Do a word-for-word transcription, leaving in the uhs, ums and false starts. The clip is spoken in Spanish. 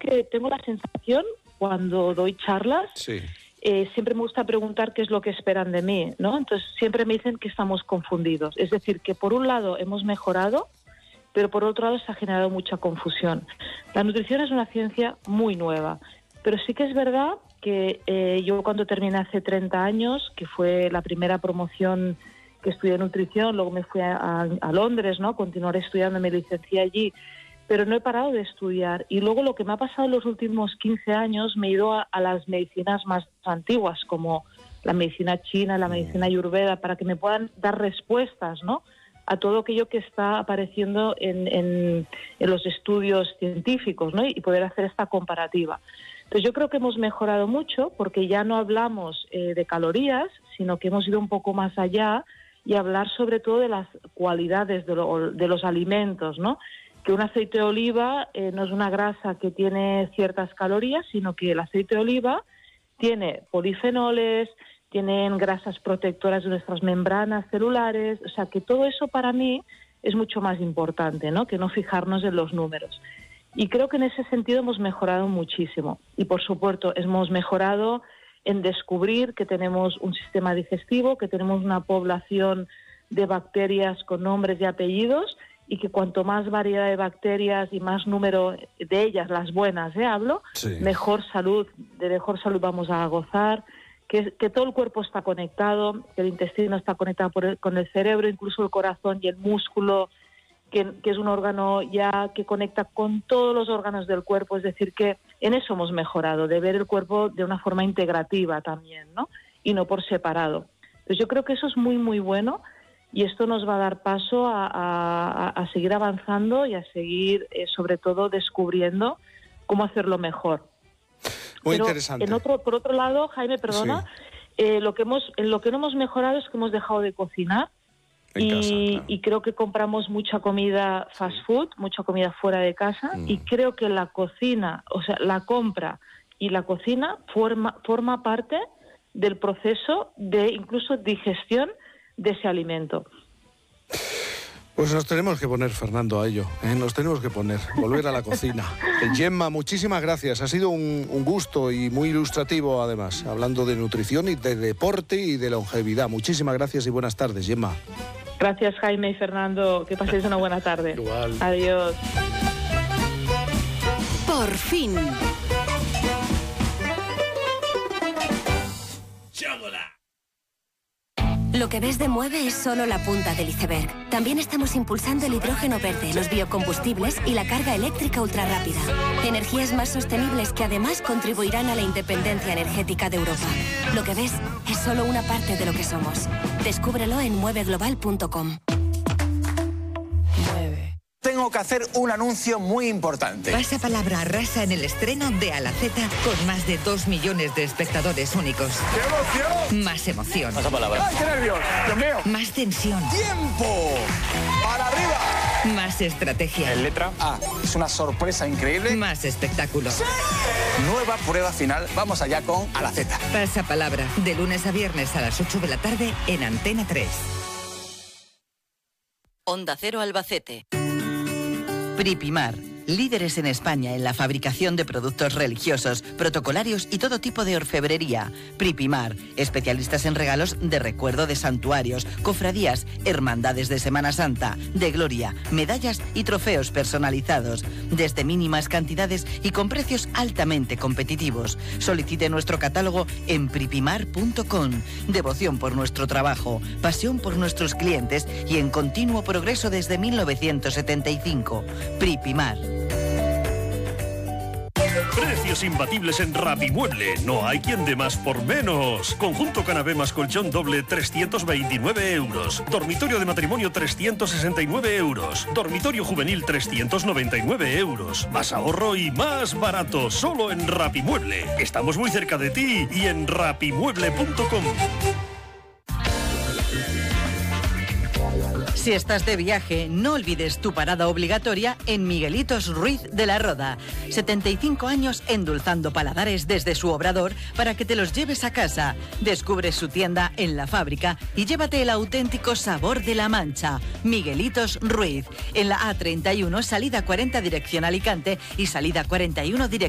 que tengo la sensación, cuando doy charlas, sí. eh, siempre me gusta preguntar qué es lo que esperan de mí, ¿no? Entonces siempre me dicen que estamos confundidos. Es decir, que por un lado hemos mejorado, pero por otro lado se ha generado mucha confusión. La nutrición es una ciencia muy nueva, pero sí que es verdad que eh, yo cuando terminé hace treinta años, que fue la primera promoción que estudié nutrición, luego me fui a, a, a Londres, ¿no? Continuaré estudiando, me licencié allí, pero no he parado de estudiar. Y luego lo que me ha pasado en los últimos quince años, me he ido a, a las medicinas más antiguas, como la medicina china, la medicina ayurveda, para que me puedan dar respuestas, ¿no?, a todo aquello que está apareciendo en, en, en los estudios científicos, ¿no?, y poder hacer esta comparativa. Entonces yo creo que hemos mejorado mucho, porque ya no hablamos eh, de calorías, sino que hemos ido un poco más allá y hablar sobre todo de las cualidades de, lo, de los alimentos, ¿no? Que un aceite de oliva eh, no es una grasa que tiene ciertas calorías, sino que el aceite de oliva tiene polifenoles, tienen grasas protectoras de nuestras membranas celulares, o sea que todo eso para mí es mucho más importante, ¿no?, que no fijarnos en los números. Y creo que en ese sentido hemos mejorado muchísimo. Y por supuesto hemos mejorado en descubrir que tenemos un sistema digestivo, que tenemos una población de bacterias con nombres y apellidos, y que cuanto más variedad de bacterias y más número de ellas, las buenas, ¿eh? hablo, sí. mejor salud, de mejor salud vamos a gozar, que, que todo el cuerpo está conectado, que el intestino está conectado por el, con el cerebro, incluso el corazón y el músculo, que, que es un órgano ya que conecta con todos los órganos del cuerpo, es decir, que en eso hemos mejorado, de ver el cuerpo de una forma integrativa también, ¿no?, y no por separado. Entonces yo creo que eso es muy, muy bueno, y esto nos va a dar paso a, a, a seguir avanzando y a seguir, eh, sobre todo, descubriendo cómo hacerlo mejor. Muy Pero interesante. En otro, por otro lado, Jaime, perdona, sí. eh, lo que hemos, en lo que no hemos mejorado es que hemos dejado de cocinar en y, casa, claro. y creo que compramos mucha comida fast sí. food, mucha comida fuera de casa, mm. y creo que la cocina, o sea, la compra y la cocina forma, forma parte del proceso de incluso digestión de ese alimento. Pues nos tenemos que poner, Fernando, a ello, ¿eh? Nos tenemos que poner, volver a la cocina. Gemma, muchísimas gracias, ha sido un, un gusto y muy ilustrativo además, hablando de nutrición y de deporte y de longevidad. Muchísimas gracias y buenas tardes, Gemma. Gracias, Jaime y Fernando, que paséis una buena tarde. Igual. Adiós. Por fin. Lo que ves de Mueve es solo la punta del iceberg. También estamos impulsando el hidrógeno verde, los biocombustibles y la carga eléctrica ultrarrápida. Energías más sostenibles que además contribuirán a la independencia energética de Europa. Lo que ves es solo una parte de lo que somos. Descúbrelo en mueve global punto com. Tengo que hacer un anuncio muy importante. Pasapalabra arrasa en el estreno de A la Z con más de dos millones de espectadores únicos. ¡Qué emoción! Más emoción. Pasapalabra. ¡Ay, qué nervios! ¡Dios mío! Más tensión. ¡Tiempo! ¡Para arriba! Más estrategia. En letra A. Es una sorpresa increíble. Más espectáculo. ¡Sí! Nueva prueba final. Vamos allá con A la Z. Pasapalabra. De lunes a viernes a las ocho de la tarde en Antena tres. Onda Cero Albacete. Pripimar, líderes en España en la fabricación de productos religiosos, protocolarios y todo tipo de orfebrería. Pripimar, especialistas en regalos de recuerdo de santuarios, cofradías, hermandades de Semana Santa, de gloria, medallas y trofeos personalizados, desde mínimas cantidades y con precios altamente competitivos. Solicite nuestro catálogo en pripimar punto com. Devoción por nuestro trabajo, pasión por nuestros clientes y en continuo progreso desde mil novecientos setenta y cinco. Pripimar. Precios imbatibles en Rapimueble. No hay quien dé más por menos. Conjunto canapé más colchón doble, trescientos veintinueve euros. Dormitorio de matrimonio, trescientos sesenta y nueve euros. Dormitorio juvenil, trescientos noventa y nueve euros. Más ahorro y más barato. Solo en Rapimueble. Estamos muy cerca de ti y en rapimueble punto com. Si estás de viaje, no olvides tu parada obligatoria en Miguelitos Ruiz de la Roda. setenta y cinco años endulzando paladares desde su obrador para que te los lleves a casa. Descubre su tienda en la fábrica y llévate el auténtico sabor de La Mancha. Miguelitos Ruiz, en la A treinta y uno, salida cuarenta dirección Alicante y salida cuarenta y uno dirección